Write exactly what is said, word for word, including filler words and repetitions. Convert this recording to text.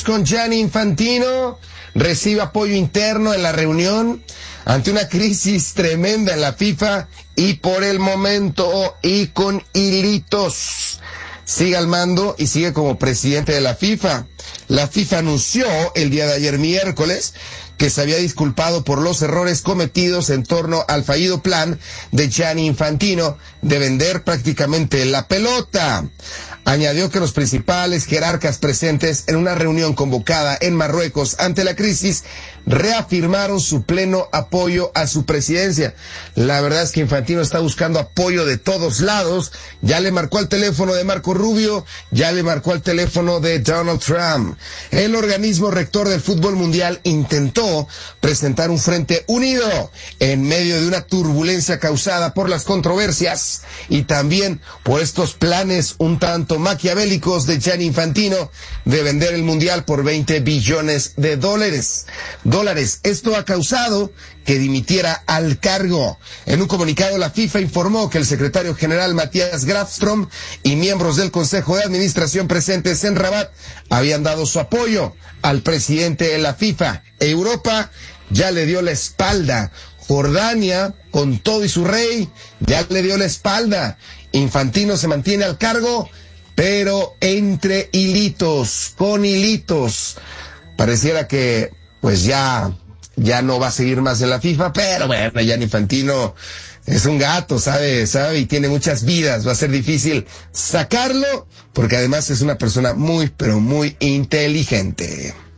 Con Gianni Infantino, recibe apoyo interno en la reunión ante una crisis tremenda en la FIFA y por el momento y con hilitos sigue al mando y sigue como presidente de la FIFA. La FIFA anunció el día de ayer miércoles que se había disculpado por los errores cometidos en torno al fallido plan de Gianni Infantino de vender prácticamente la pelota. Añadió que los principales jerarcas presentes en una reunión convocada en Marruecos ante la crisis reafirmaron su pleno apoyo a su presidencia. La verdad es que Infantino está buscando apoyo de todos lados. Ya le marcó al teléfono de Marco Rubio, ya le marcó al teléfono de Donald Trump. El organismo rector del fútbol mundial intentó presentar un frente unido en medio de una turbulencia causada por las controversias y también por estos planes un tanto maquiavélicos de Gianni Infantino de vender el mundial por veinte billones de dólares. Dólares. Esto ha causado que dimitiera al cargo. En un comunicado, la FIFA informó que el secretario general Matías Grafström y miembros del Consejo de Administración presentes en Rabat habían dado su apoyo al presidente de la FIFA. Europa ya le dio la espalda. Jordania, con todo y su rey, ya le dio la espalda. Infantino se mantiene al cargo, pero entre hilitos, con hilitos. Pareciera que pues ya, ya no va a seguir más en la FIFA, pero bueno, Gianni Infantino es un gato, sabe, sabe, y tiene muchas vidas. Va a ser difícil sacarlo, porque además es una persona muy, pero muy inteligente.